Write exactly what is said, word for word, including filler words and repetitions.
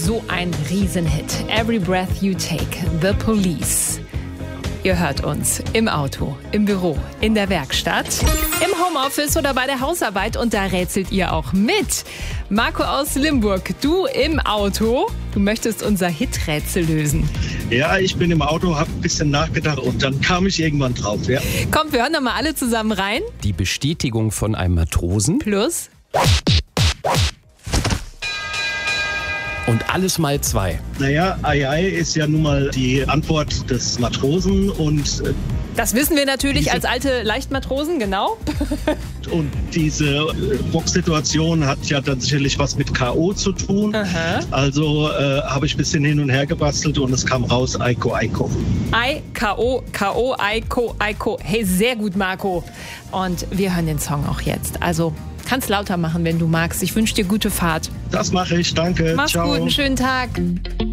so ein Riesenhit. Every Breath You Take, The Police. Ihr hört uns im Auto, im Büro, in der Werkstatt, im Homeoffice oder bei der Hausarbeit und da rätselt ihr auch mit. Marco aus Limburg, du im Auto, du möchtest unser Hit-Rätsel lösen. Ja, ich bin im Auto, habe ein bisschen nachgedacht und dann kam ich irgendwann drauf. Ja. Komm, wir hören doch mal alle zusammen rein. Die Bestätigung von einem Matrosen. Plus. Und alles mal zwei. Naja, Ei Ei ist ja nun mal die Antwort des Matrosen und... Äh, das wissen wir natürlich diese, als alte Leichtmatrosen, genau. Und diese äh, Boxsituation hat ja dann sicherlich was mit K O zu tun. Aha. Also äh, habe ich ein bisschen hin und her gebastelt und es kam raus Eiko Eiko. Ei, K O, K O, Eiko, Eiko. Hey, sehr gut, Marco. Und wir hören den Song auch jetzt. Also... kannst lauter machen, wenn du magst. Ich wünsche dir gute Fahrt. Das mache ich, danke. Mach's Ciao. gut, einen schönen Tag.